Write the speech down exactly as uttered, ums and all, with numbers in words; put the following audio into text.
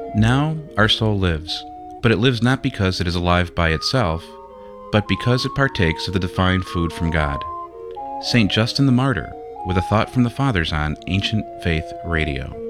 Now our soul lives, but it lives not because it is alive by itself, but because it partakes of the divine food from God. Saint Justin the Martyr, with a thought from the Fathers on Ancient Faith Radio.